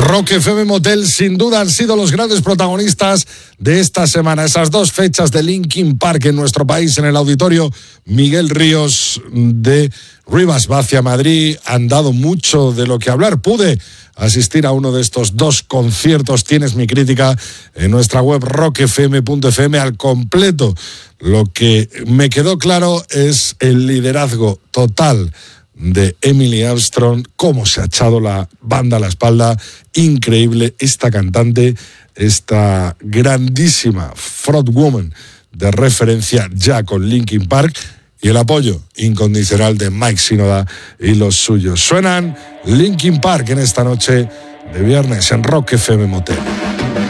Rock FM Motel sin duda han sido los grandes protagonistas de esta semana. Esas dos fechas de Linkin Park en nuestro país, en el Auditorio Miguel Ríos de Rivas-Vacia, Madrid, han dado mucho de lo que hablar. Pude asistir a uno de estos dos conciertos. Tienes mi crítica en nuestra web rockfm.fm al completo. Lo que me quedó claro es el liderazgo total de Emily Armstrong, cómo se ha echado la banda a la espalda. Increíble esta cantante, esta grandísima frontwoman de referencia ya con Linkin Park, y el apoyo incondicional de Mike Shinoda y los suyos. Suenan Linkin Park en esta noche de viernes en Rock FM Motel.